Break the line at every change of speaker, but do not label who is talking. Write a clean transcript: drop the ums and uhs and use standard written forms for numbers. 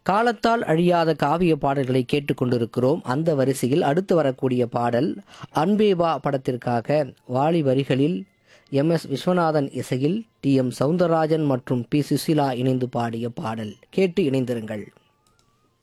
காலத்தால் அழியாத காவிய பாடல்களை கேட்டுக்கொண்டிருக்கிறோம். அந்த வரிசையில் அடுத்து வரக்கூடிய பாடல் அன்பேவா படத்திற்காக வாலி வரிகளில் MS விஸ்வநாதன் இசையில் TM சௌந்தரராஜன் மற்றும் P சுசீலா இணைந்து பாடிய பாடல். கேட்டு இணைந்திருங்கள்.